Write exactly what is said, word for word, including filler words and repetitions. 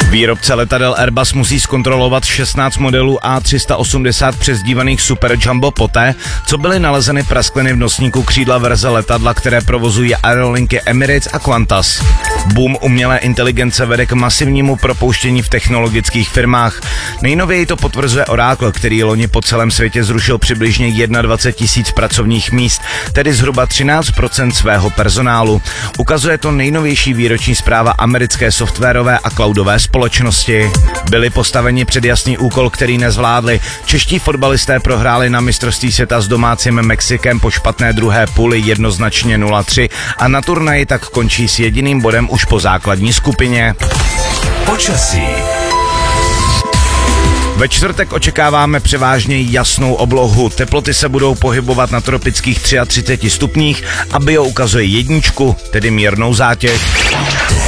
Výrobce letadel Airbus musí zkontrolovat šestnáct modelů A tři sta osmdesát přezdívaných Super Jumbo poté, co byly nalezeny praskliny v nosníku křídla verze letadla, které provozují aerolinky Emirates a Qantas. Boom umělé inteligence vede k masivnímu propouštění v technologických firmách. Nejnověji to potvrzuje Oracle, který loni po celém světě zrušil přibližně dvacet jedna tisíc pracovních míst, tedy zhruba třináct procent svého personálu. Ukazuje to nejnovější výroční zpráva americké softwarové a cloudové společnosti. Byli postaveni před jasný úkol, který nezvládli. Čeští fotbalisté prohráli na mistrovství světa s domácím Mexikem po špatné druhé půli jednoznačně nula tři a na turnaji tak končí s jediným bodem už po základní skupině. Počasí. Ve čtvrtek očekáváme převážně jasnou oblohu. Teploty se budou pohybovat na tropických třiceti třech stupních a bio ukazuje jedničku, tedy mírnou zátěž.